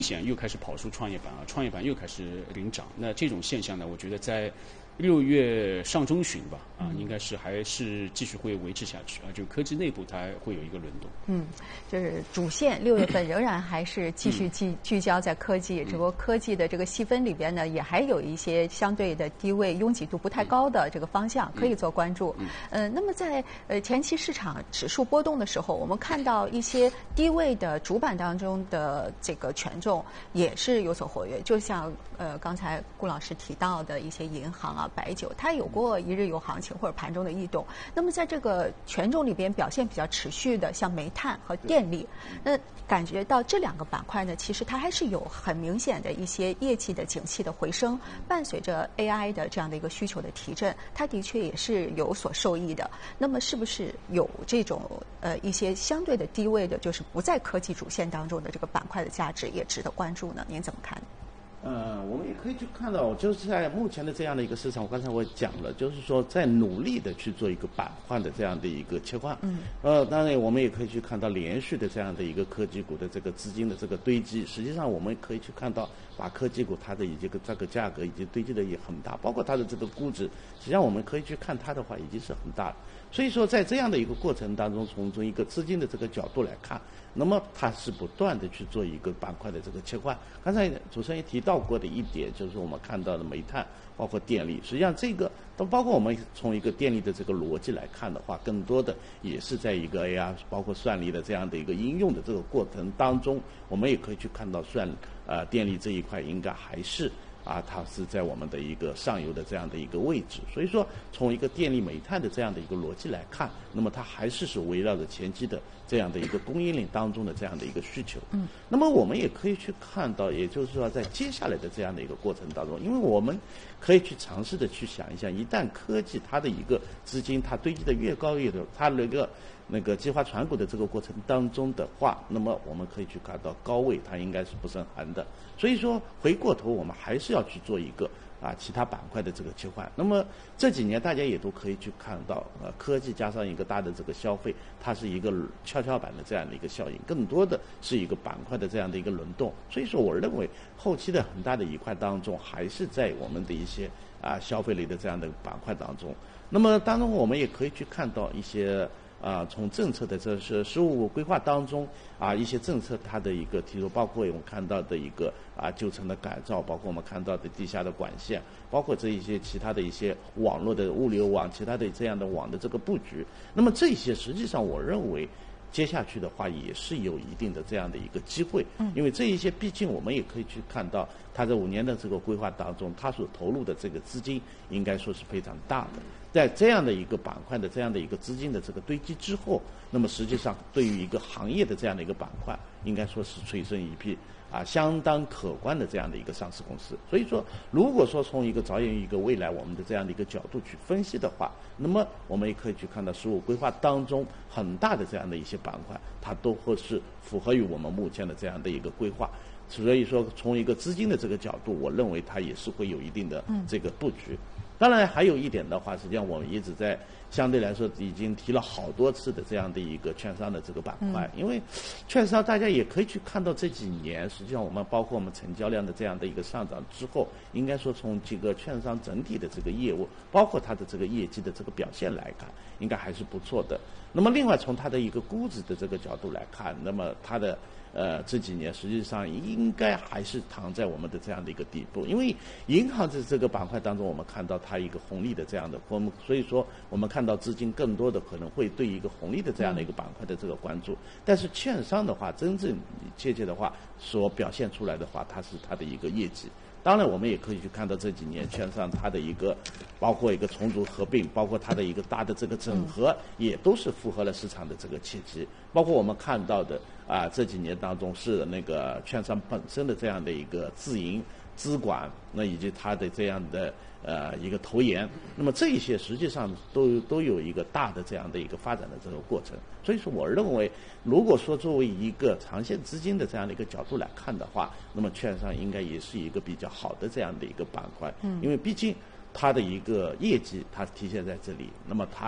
显又开始跑出创业板啊，创业板又开始领涨。那这种现象呢，我觉得在6月上中旬吧，应该是还是继续会维持下去啊。就科技内部它会有一个轮动。 就是主线6月份仍然还是继续聚焦在科技，只不过科技的这个细分里边呢，也还有一些相对的低位、拥挤度不太高的这个方向可以做关注。那么在前期市场指数波动的时候，我们看到一些低位的主板当中的这个权重也是有所活跃，就像刚才顾老师提到的一些银行啊、白酒，它有过一日游行情或者盘中的异动。那么在这个权重里边表现比较持续的，像煤炭和电力，那感觉到这2个板块呢，其实它还是有很明显的一些业绩的景气的回升，伴随着 AI 的这样的一个需求的提振，它的确也是有所受益的。那么是不是有这种一些相对的低位的，就是不在科技主线当中的这个板块的价值也值得关注呢？您怎么看？ 我们也可以去看到，就是在目前的这样的一个市场，刚才我讲了，就是说在努力的去做一个板块的这样的一个切换。当然我们也可以去看到连续的这样的一个科技股的这个资金的这个堆积。实际上我们可以去看到，把科技股它的这个价格已经堆积的也很大，包括它的这个估值，实际上我们可以去看它的话已经是很大了。所以说在这样的一个过程当中，从一个资金的这个角度来看，那么它是不断的去做一个板块的这个切换。刚才主持人也提到过的一点，就是我们看到的煤炭包括电力，实际上这个都包括我们从一个电力的这个逻辑来看的话，更多的也是在一个 AI 包括算力的这样的一个应用的这个过程当中，我们也可以去看到电力这一块应该还是它是在我们的一个上游的这样的一个位置。所以说从一个电力煤炭的这样的一个逻辑来看，那么它还是围绕着前期的这样的一个供应链当中的这样的一个需求。那么我们也可以去看到，也就是说在接下来的这样的一个过程当中，因为我们可以去尝试的去想一下，一旦科技它的一个资金它堆积的越高越多，它那个计划传股的这个过程当中的话，那么我们可以去看到高位它应该是不胜寒的。所以说回过头我们还是要去做一个其他板块的这个切换。那么这几年大家也都可以去看到，科技加上一个大的这个消费，它是一个跷跷板的这样的一个效应，更多的是一个板块的这样的一个轮动。所以说我认为后期的很大的一块当中，还是在我们的一些消费类的这样的板块当中。那么当中我们也可以去看到一些从政策的这是实务规划当中一些政策它的一个提出，包括我们看到的一个旧城的改造，包括我们看到的地下的管线，包括这一些其他的一些网络的物流网，其他的这样的网的这个布局。那么这些实际上我认为接下去的话也是有一定的这样的一个机会，因为这一些毕竟我们也可以去看到，它在5年的这个规划当中，它所投入的这个资金应该说是非常大的。在这样的一个板块的这样的一个资金的这个堆积之后，那么实际上对于一个行业的这样的一个板块，应该说是催生一批相当可观的这样的一个上市公司。所以说如果说从一个着眼于一个未来我们的这样的一个角度去分析的话，那么我们也可以去看到实务规划当中很大的这样的一些板块，它都会是符合于我们目前的这样的一个规划。所以说从一个资金的这个角度，我认为它也是会有一定的这个布局。当然还有一点的话，实际上我们一直在相对来说已经提了好多次的这样的一个券商的这个板块。因为券商大家也可以去看到这几年实际上我们包括我们成交量的这样的一个上涨之后，应该说从这个券商整体的这个业务，包括它的这个业绩的这个表现来看，应该还是不错的。那么另外从它的一个估值的这个角度来看，那么它的这几年实际上应该还是躺在我们的这样的一个底部。因为银行的这个板块当中，我们看到它一个红利的这样的，所以说我们看到资金更多的可能会对一个红利的这样的一个板块的这个关注。但是券商的话，真正切的话所表现出来的话，它是它的一个业绩。当然我们也可以去看到这几年券商它的一个包括一个重组合并，包括它的一个大的这个整合，也都是符合了市场的这个契机。包括我们看到的这几年当中是那个券商本身的这样的一个自营资管，那以及它的这样的一个投研，那么这一些实际上都有一个大的这样的一个发展的这个过程。所以说我认为如果说作为一个长线资金的这样的一个角度来看的话，那么券商应该也是一个比较好的这样的一个板块。因为毕竟它的一个业绩它体现在这里，那么它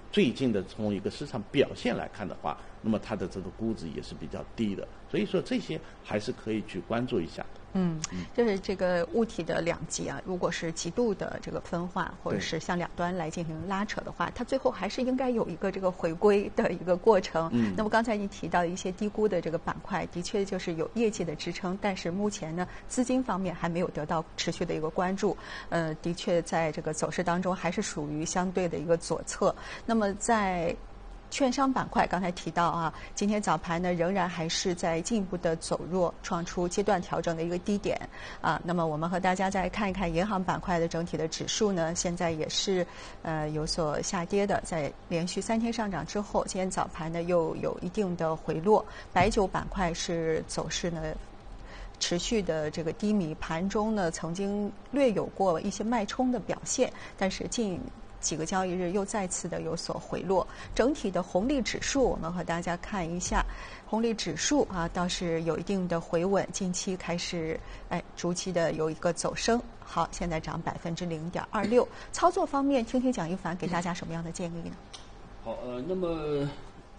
最近的从一个市场表现来看的话，那么它的这个估值也是比较低的，所以说这些还是可以去关注一下的。 就是这个物体的两极啊，如果是极度的这个分化，或者是向两端来进行拉扯的话，它最后还是应该有一个这个回归的一个过程。那么刚才你提到一些低估的这个板块，的确就是有业绩的支撑，但是目前呢，资金方面还没有得到持续的一个关注。的确在这个走势当中还是属于相对的一个左侧。那么在券商板块刚才提到啊，今天早盘呢仍然还是在进一步的走弱，创出阶段调整的一个低点啊。那么我们和大家再看一看银行板块的整体的指数呢，现在也是有所下跌的，在连续3天上涨之后，今天早盘呢又有一定的回落。白酒板块是走势呢持续的这个低迷，盘中呢曾经略有过一些脉冲的表现，但是近几个交易日又再次的有所回落。整体的红利指数，我们和大家看一下，红利指数啊倒是有一定的回稳，近期开始逐期的有一个走升。好，现在涨0.26%。操作方面，听听蒋一凡给大家什么样的建议呢？ 好，那么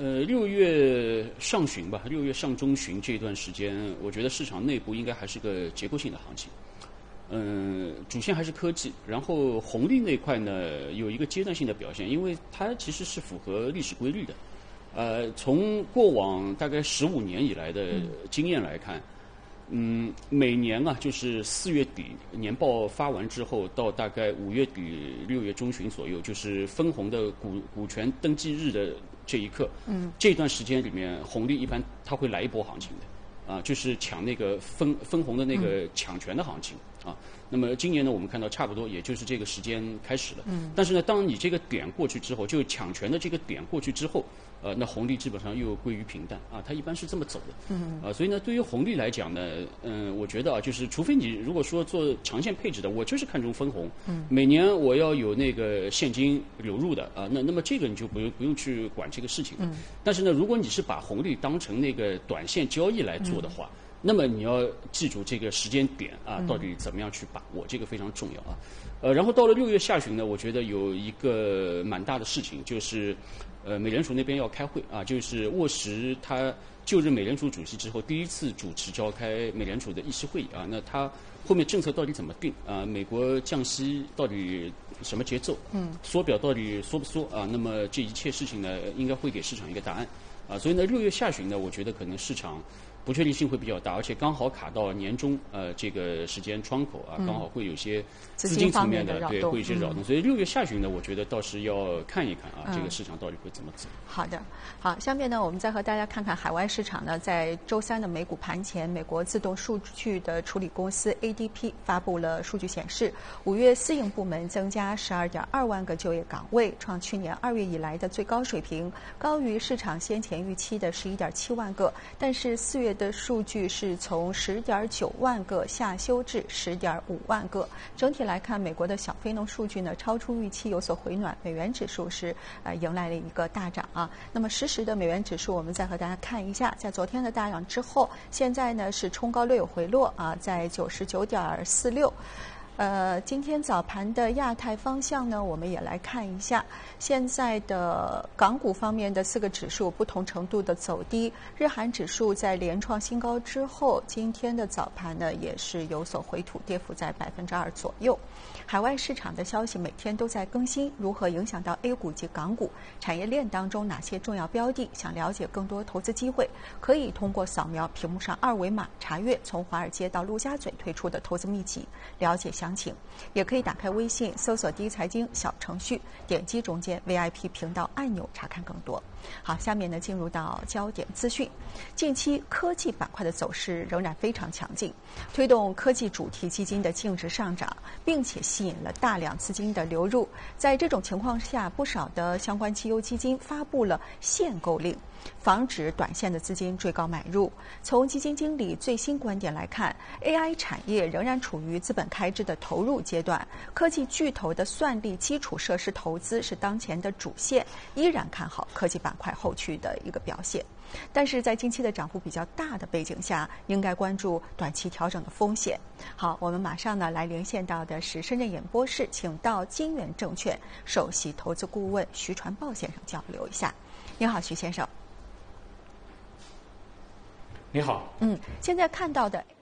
6月上旬吧，6月上中旬这段时间，我觉得市场内部应该还是个结构性的行情。主线还是科技，然后红利那块呢有一个阶段性的表现，因为它其实是符合历史规律的。从过往大概15年以来的经验来看，每年啊就是4月底年报发完之后，到大概5月底6月中旬左右，就是分红的股权登记日的这一刻，这段时间里面红利一般它会来一波行情的。就是抢那个分红的那个抢权的行情啊。那么今年呢，我们看到差不多也就是这个时间开始了。但是呢，当你这个点过去之后，就抢权的这个点过去之后，那红利基本上又归于平淡啊，它一般是这么走的。所以呢，对于红利来讲呢，我觉得啊，就是除非你如果说做长线配置的，我就是看重分红，每年我要有那个现金流入的啊，那么这个你就不用去管这个事情。但是呢，如果你是把红利当成那个短线交易来做的话，那么你要记住这个时间点啊，到底怎么样去把握，这个非常重要啊。然后到了6月下旬呢，我觉得有一个蛮大的事情，就是美联储那边要开会啊，就是沃什他就任美联储主席之后，第一次主持召开美联储的议事会议啊。那他后面政策到底怎么定啊？美国降息到底什么节奏？缩表到底缩不缩啊？那么这一切事情呢，应该会给市场一个答案啊。所以呢，6月下旬呢，我觉得可能市场不确定性会比较大，而且刚好卡到年中这个时间窗口啊，刚好会有些资金层面的对，会有一些扰动，所以6月下旬呢，我觉得倒是要看一看啊，这个市场到底会怎么走。 好的，好，下面呢，我们再和大家看看海外市场呢，在周3的美股盘前，美国自动数据的处理公司 ADP 发布了数据显示，5月私营部门增加12.2万个就业岗位，创去年2月以来的最高水平，高于市场先前预期的11.7万个，但是4月的数据是从10.9万个下修至10.5万个。整体来看，美国的小非农数据呢超出预期，有所回暖，美元指数是迎来了一个大涨啊。那么实时的美元指数，我们再和大家看一下，在昨天的大涨之后，现在呢是冲高略有回落啊，在99.46。今天早盘的亚太方向呢，我们也来看一下。现在的港股方面的4个指数不同程度的走低，日韩指数在连创新高之后，今天的早盘呢也是有所回吐，跌幅在2%左右。海外市场的消息每天都在更新，如何影响到 A 股及港股？产业链当中哪些重要标的？想了解更多投资机会，可以通过扫描屏幕上2维码查阅从华尔街到陆家嘴推出的投资秘籍，了解详情。也可以打开微信搜索第一财经小程序，点击中间 VIP 频道按钮查看更多。好，下面呢进入到焦点资讯。近期科技板块的走势仍然非常强劲，推动科技主题基金的净值上涨，并且吸引了大量资金的流入。在这种情况下，不少的相关绩优基金发布了限购令，防止短线的资金追高买入。从基金经理最新观点来看， AI 产业仍然处于资本开支的投入阶段，科技巨头的算力基础设施投资是当前的主线，依然看好科技板块后续的一个表现。 但是在近期的涨幅比较大的背景下，应该关注短期调整的风险。好，我们马上呢来连线到的是深圳演播室，请到金源证券首席投资顾问徐传豹先生交流一下。你好，徐先生。 你好。 现在看到的